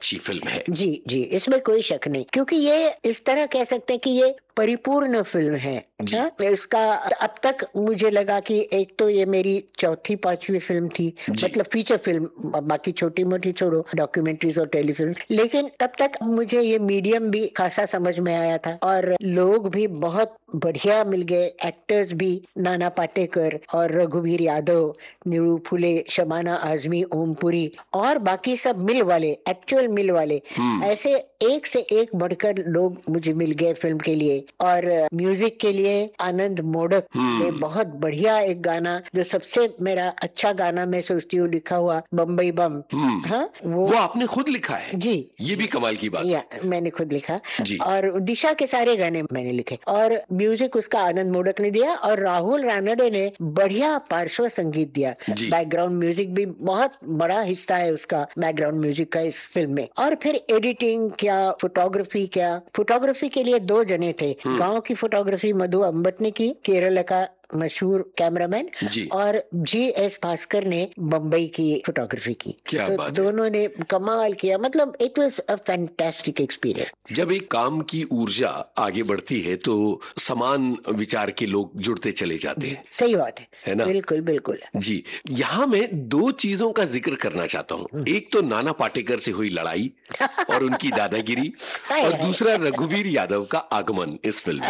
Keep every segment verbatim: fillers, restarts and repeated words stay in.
अच्छी फिल्म है। जी जी, इसमें कोई शक नहीं, क्योंकि ये इस तरह कह सकते हैं कि ये परिपूर्ण फिल्म है। हाँ, इसका अब तक मुझे लगा कि एक तो ये मेरी चौथी पांचवी फिल्म थी, मतलब फीचर फिल्म, बाकी छोटी मोटी छोड़ो, डॉक्यूमेंट्रीज और टेलीफिल्म, लेकिन तब तक मुझे ये मीडियम भी खासा समझ में आया था और लोग भी बहुत बढ़िया मिल गए, एक्टर्स भी, नाना पाटेकर और रघुवीर यादव, नीरू फुले, शबाना आजमी, ओमपुरी और बाकी सब मिल वाले, एक्चुअल मिल वाले, ऐसे एक से एक बढ़कर लोग मुझे मिल गए फिल्म के लिए। और म्यूजिक के लिए आनंद मोडक ने बहुत बढ़िया एक गाना, जो सबसे मेरा अच्छा गाना मैं सोचती हूँ लिखा हुआ, बम्बई बम। हाँ, वो, वो आपने खुद लिखा है? जी, ये भी कमाल की बात या मैंने खुद लिखा जी। और दिशा के सारे गाने मैंने लिखे और म्यूजिक उसका आनंद मोडक ने दिया और राहुल रानडे ने बढ़िया पार्श्व संगीत दिया। बैकग्राउंड म्यूजिक भी बहुत बड़ा हिस्सा है उसका, बैकग्राउंड म्यूजिक का इस फिल्म में। और फिर एडिटिंग क्या, फोटोग्राफी क्या, फोटोग्राफी के लिए दो जने थे। गांव की फोटोग्राफी मधु अम्बट ने की, केरल का मशहूर कैमरामैन, और जी एस भास्कर ने बम्बई की फोटोग्राफी की। क्या तो बात दोनों ने कमाल किया, मतलब it was a fantastic experience. जब एक काम की ऊर्जा आगे बढ़ती है तो समान विचार के लोग जुड़ते चले जाते हैं। सही बात है, है ना? बिल्कुल बिल्कुल जी। यहाँ मैं दो चीजों का जिक्र करना चाहता हूँ, एक तो नाना पाटेकर से हुई लड़ाई और उनकी दादागिरी, और दूसरा रघुवीर यादव का आगमन इस फिल्म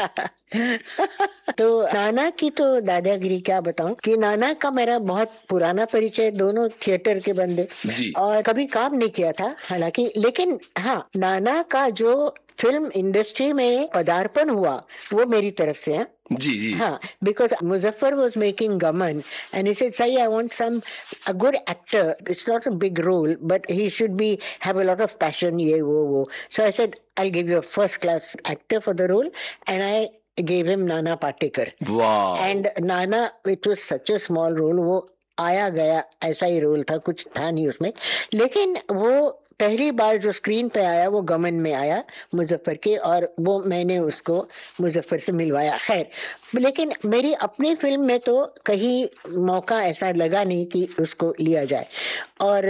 में। तो नाना की तो दादागिरी क्या बताऊं, कि नाना का मेरा बहुत पुराना परिचय, दोनों थिएटर के बंदे और कभी काम नहीं किया था हालांकि, लेकिन हाँ, नाना का जो फिल्म इंडस्ट्री में पदार्पण हुआ वो मेरी तरफ से है। जी जी हाँ, because Muzaffar was making Gaman and he said, "Sai, I want some a good actor. It's not a big role, but he should be have a lot of passion." Ye wo wo. So I said, "I'll give you a first class actor for the role," and I gave him Nana Patekar. Wow. And Nana, it was such a small role. वो आया गया ऐसा ही role था, कुछ था नहीं उसमें, लेकिन वो पहली बार जो स्क्रीन पे आया वो गमन में आया मुजफ्फर के, और वो मैंने उसको मुजफ्फर से मिलवाया। खैर, लेकिन मेरी अपनी फिल्म में तो कहीं मौका ऐसा लगा नहीं कि उसको लिया जाए। और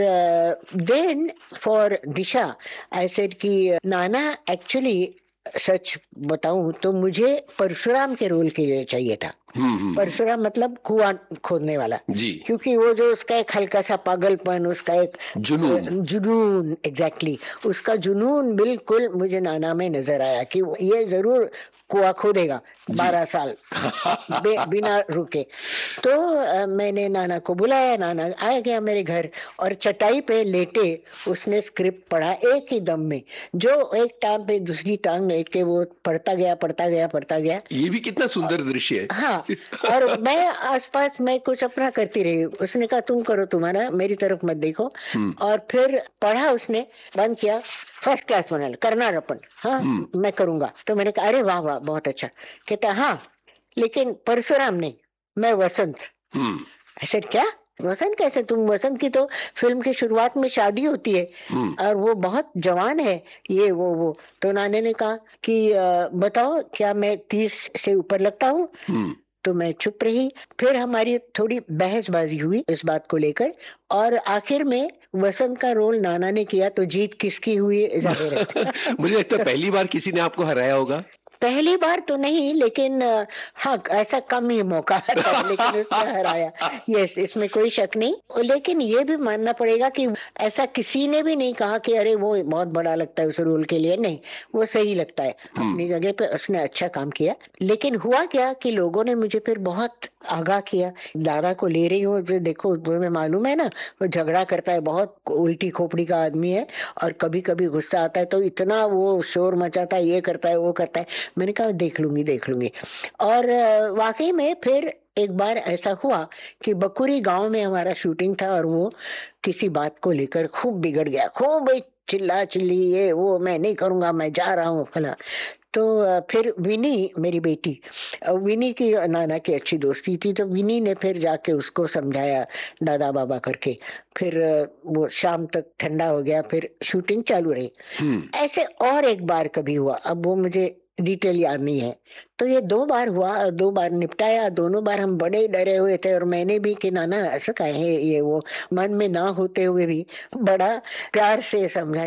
then for Disha I said कि नाना, एक्चुअली सच बताऊं तो मुझे परशुराम के रोल के लिए चाहिए था। परशुराम मतलब कुआं खोदने वाला जी, क्योंकि वो जो उसका एक हल्का सा पागलपन, उसका एक जुनून जुनून एग्जैक्टली exactly, उसका जुनून बिल्कुल मुझे नाना में नजर आया कि ये जरूर कुआं खोदेगा बारह साल बिना रुके। तो आ, मैंने नाना को बुलाया, नाना आया गया मेरे घर और चटाई पे लेटे उसने स्क्रिप्ट पढ़ा एक ही दम में, जो एक टांग पे दूसरी टांग लेट के वो पढ़ता गया पढ़ता गया पढ़ता गया। ये भी कितना सुंदर दृश्य है। हाँ, और मैं आसपास मैं कुछ अपना करती रही, उसने कहा तुम करो तुम्हारा, मेरी तरफ मत देखो। और फिर पढ़ा उसने, बंद किया, फर्स्ट क्लास बना करना रपन, हाँ मैं करूंगा। तो मैंने कहा अरे वाह वाह बहुत अच्छा। कहता हाँ, लेकिन परशुराम नहीं, मैं वसंत। ऐसे क्या वसंत कैसे? तुम वसंत की तो फिल्म की शुरुआत में शादी होती है और वो बहुत जवान है, ये वो वो तो नाने ने कहा कि बताओ क्या मैं तीस से ऊपर लगता हूँ? तो मैं चुप रही। फिर हमारी थोड़ी बहसबाजी हुई इस बात को लेकर, और आखिर में वसंत का रोल नाना ने किया, तो जीत किसकी हुई जाहिर है। मुझे लगता है पहली बार किसी ने आपको हराया होगा। पहली बार तो नहीं, लेकिन हाँ ऐसा कम ही मौका था, लेकिन उसने हराया। यस, इसमें कोई शक नहीं। लेकिन ये भी मानना पड़ेगा कि ऐसा किसी ने भी नहीं कहा कि अरे वो बहुत बड़ा लगता है उस रोल के लिए, नहीं, वो सही लगता है अपनी जगह पे, उसने अच्छा काम किया। लेकिन हुआ क्या कि लोगों ने मुझे फिर बहुत आगाह किया, दादा को ले रही हो, देखो तुम्हें मालूम है ना वो झगड़ा करता है, बहुत उल्टी खोपड़ी का आदमी है, और कभी कभी गुस्सा आता है तो इतना वो शोर मचाता है, ये करता है वो करता है। मैंने कहा देख लूंगी देख लूंगी। और वाकई में फिर एक बार ऐसा हुआ कि बकुरी गांव में हमारा शूटिंग था और वो किसी बात को लेकर खूब बिगड़ गया, खूब चिल्ला चिल्ली, ये वो, मैं नहीं करूंगा, मैं जा रहा हूँ फला। तो फिर विनी, मेरी बेटी विनी की नाना की अच्छी दोस्ती थी, तो विनी ने फिर जाके उसको समझाया दादा बाबा करके, फिर वो शाम तक ठंडा हो गया, फिर शूटिंग चालू रही। ऐसे और एक बार कभी हुआ, अब वो मुझे डिटेल याद नहीं है। तो ये दो बार हुआ और दो बार निपटाया, दोनों बार हम बड़े डरे हुए थे, और मैंने भी कि नाना ऐसा काहे, ये वो मन में ना होते हुए भी बड़ा प्यार से समझा